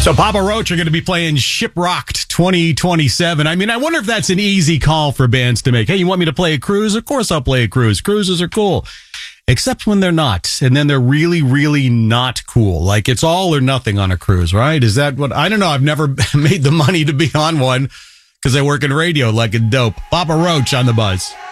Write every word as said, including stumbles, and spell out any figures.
So Papa Roach are going to be playing Shiprocked twenty twenty-seven. I mean, I wonder if that's an easy call for bands to make. Hey, you want me to play a cruise? Of course I'll play a cruise. Cruises are cool. Except when they're not. And then they're really, really not cool. Like it's all or nothing on a cruise, right? Is that what? I don't know. I've never made the money to be on one because I work in radio like a dope. Papa Roach on the buzz.